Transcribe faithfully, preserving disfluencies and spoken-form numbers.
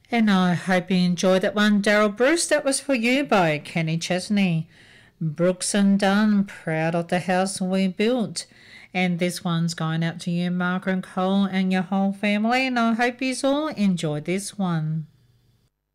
And I hope you enjoyed that one, Daryl Bruce. That was for you by Kenny Chesney. Brooks and Dunn, proud of the house we built. And this one's going out to you, Margaret Cole, and your whole family. And I hope you all enjoyed this one.